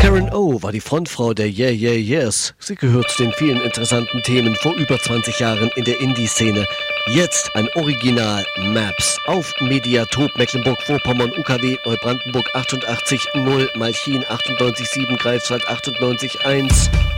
Karen O. war die Frontfrau der Yeah Yeah Yeahs. Sie gehört zu den vielen interessanten Themen vor über 20 Jahren in der Indie-Szene. Jetzt ein Original Maps auf Mediatop Mecklenburg-Vorpommern, UKW Neubrandenburg 88.0, Malchin 98.7, Greifswald 98.1.